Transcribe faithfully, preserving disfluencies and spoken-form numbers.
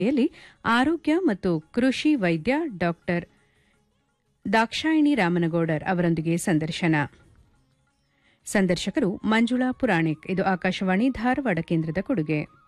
ಯಲ್ಲಿ ಆರೋಗ್ಯ ಮತ್ತು ಕೃಷಿ ವೈದ್ಯ ಡಾಕ್ಟರ್ ದಾಕ್ಷಾಯಿಣಿ ರಾಮನಗೌಡರ್ ಅವರೊಂದಿಗೆ ಸಂದರ್ಶನ. ಸಂದರ್ಶಕರು ಮಂಜುಳಾ ಪುರಾಣಿಕ್. ಇದು ಆಕಾಶವಾಣಿ ಧಾರವಾಡ ಕೇಂದ್ರದ ಕೊಡುಗೆ.